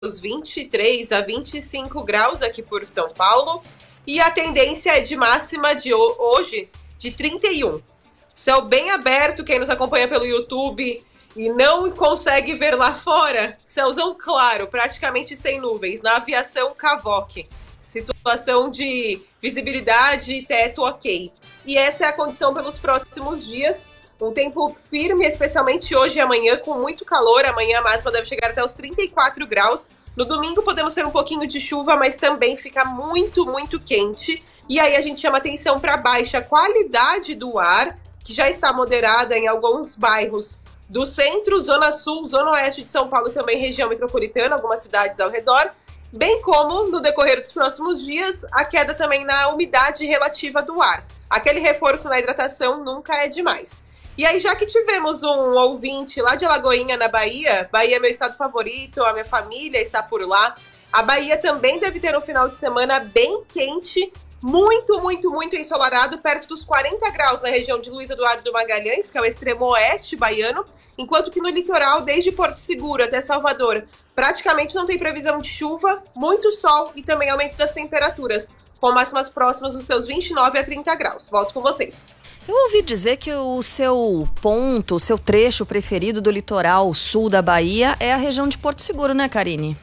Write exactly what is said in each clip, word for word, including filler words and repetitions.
vinte e três a vinte e cinco graus aqui por São Paulo. E a tendência é de máxima de hoje de trinta e um. Céu bem aberto, quem nos acompanha pelo YouTube e não consegue ver lá fora, céuzão claro, praticamente sem nuvens, na aviação Cavoque. Situação de visibilidade e teto ok. E essa é a condição pelos próximos dias. Um tempo firme, especialmente hoje e amanhã, com muito calor. Amanhã a máxima deve chegar até os trinta e quatro graus. No domingo podemos ter um pouquinho de chuva, mas também fica muito, muito quente. E aí a gente chama atenção para a baixa qualidade do ar, que já está moderada em alguns bairros do centro, zona sul, zona oeste de São Paulo e também região metropolitana, algumas cidades ao redor. Bem como, no decorrer dos próximos dias, a queda também na umidade relativa do ar. Aquele reforço na hidratação nunca é demais. E aí, já que tivemos um ouvinte lá de Alagoinha, na Bahia, Bahia é meu estado favorito, a minha família está por lá, a Bahia também deve ter um final de semana bem quente, muito, muito, muito ensolarado, perto dos quarenta graus na região de Luiz Eduardo do Magalhães, que é o extremo oeste baiano, enquanto que no litoral, desde Porto Seguro até Salvador, praticamente não tem previsão de chuva, muito sol e também aumento das temperaturas, com máximas próximas dos seus vinte e nove a trinta graus. Volto com vocês. Eu ouvi dizer que o seu ponto, o seu trecho preferido do litoral sul da Bahia é a região de Porto Seguro, né, Karine?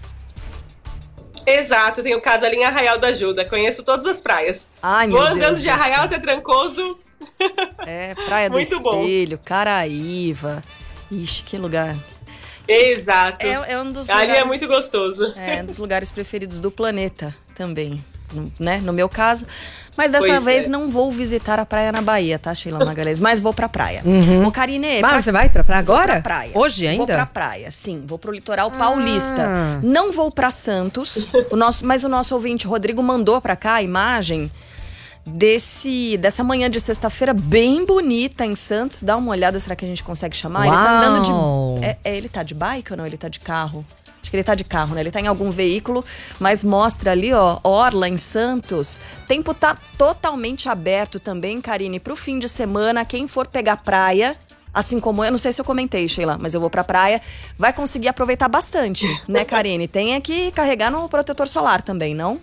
Exato, tenho casa ali em Arraial da Ajuda, conheço todas as praias. Ai, meu Vou Deus andando de Deus Arraial Deus. até Trancoso. É, Praia do Muito Espelho, bom. Caraíva. Ixi, que lugar. Exato. É, é um dos ali lugares, é muito gostoso. É um dos lugares preferidos do planeta também, no, né? No meu caso. Mas dessa Pois vez é. não vou visitar a praia na Bahia, tá, Sheila Magalhães? Mas vou pra praia. Uhum. Ô, Karine... Mas pra... você vai pra praia agora? Vou pra praia. Hoje ainda? Vou pra praia, sim. Vou pro litoral paulista. Ah. Não vou pra Santos, o nosso, mas o nosso ouvinte Rodrigo mandou pra cá a imagem desse, dessa manhã de sexta-feira bem bonita em Santos. Dá uma olhada, será que a gente consegue chamar? Uau. Ele tá andando de... É, é, ele tá de bike ou não? Ele tá de carro? Acho que ele tá de carro, né? Ele tá em algum veículo, mas mostra ali, ó, orla em Santos. Tempo tá totalmente aberto também, Karine, pro fim de semana. Quem for pegar praia, assim como eu, não sei se eu comentei, Sheila, mas eu vou pra praia, vai conseguir aproveitar bastante, né, Karine? Tem que carregar no protetor solar também, não?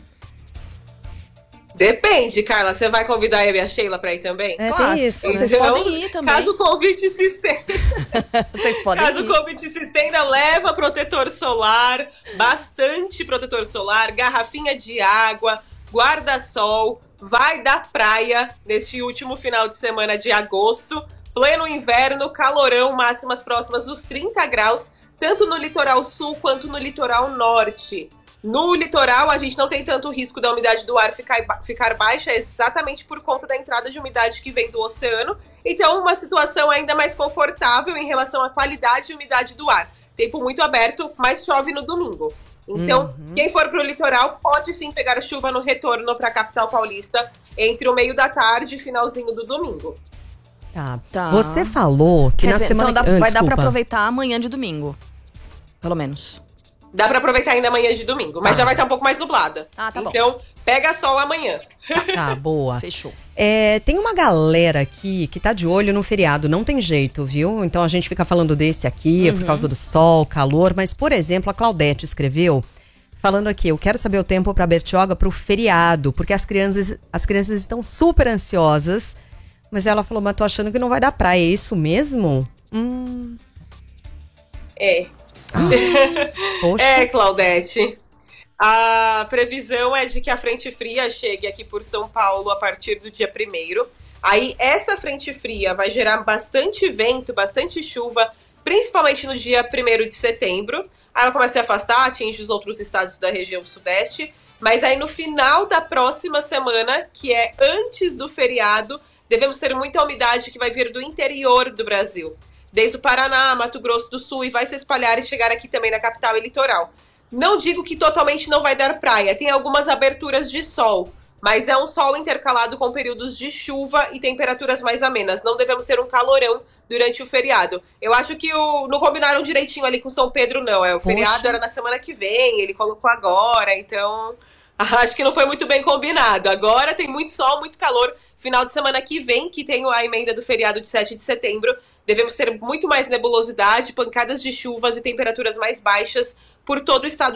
Depende, Carla. Você vai convidar eu e a Sheila pra ir também? É, Claro, tem isso. vocês Então, podem ir também. Caso o convite se estenda, Vocês podem caso ir. o convite se estenda, leva protetor solar, bastante protetor solar, garrafinha de água, guarda-sol, vai da praia neste último final de semana de agosto, pleno inverno, calorão, máximas próximas dos trinta graus, tanto no litoral sul quanto no litoral norte. No litoral, a gente não tem tanto risco da umidade do ar ficar, ficar baixa, exatamente por conta da entrada de umidade que vem do oceano. Então, uma situação ainda mais confortável em relação à qualidade e umidade do ar. Tempo muito aberto, mas chove no domingo. Então, uhum. quem for para o litoral pode sim pegar chuva no retorno para a capital paulista entre o meio da tarde e finalzinho do domingo. Tá. Tá. Você falou que Quer na dizer, semana... então dá, Ah, vai dar pra desculpa. aproveitar amanhã de domingo. Pelo menos. Dá pra aproveitar ainda amanhã de domingo, mas Ah. já vai estar um pouco mais nublada. Ah, tá bom. Então, pega sol amanhã. Tá, boa. Fechou. É, tem uma galera aqui que tá de olho no feriado, não tem jeito, viu? Então a gente fica falando desse aqui, Uhum. por causa do sol, calor, mas, por exemplo, a Claudete escreveu, falando aqui, eu quero saber o tempo pra Bertioga pro feriado, porque as crianças, as crianças estão super ansiosas, mas ela falou, mas tô achando que não vai dar praia, é isso mesmo? Hum... É. Poxa. É, Claudete. A previsão é de que a frente fria chegue aqui por São Paulo a partir do dia primeiro. Aí, essa frente fria vai gerar bastante vento, bastante chuva, principalmente no dia primeiro de setembro. Aí ela começa a se afastar, atinge os outros estados da região sudeste. Mas aí, no final da próxima semana, que é antes do feriado, devemos ter muita umidade que vai vir do interior do Brasil. Desde o Paraná, Mato Grosso do Sul, e vai se espalhar e chegar aqui também na capital e litoral. Não digo que totalmente não vai dar praia, tem algumas aberturas de sol, mas é um sol intercalado com períodos de chuva e temperaturas mais amenas. Não devemos ter um calorão durante o feriado. Eu acho que o, não combinaram direitinho ali com São Pedro, não. É, o Poxa. feriado era na semana que vem, ele colocou agora, então acho que não foi muito bem combinado. Agora tem muito sol, muito calor. Final de semana que vem, que tem a emenda do feriado de sete de setembro, devemos ter muito mais nebulosidade, pancadas de chuvas e temperaturas mais baixas por todo o estado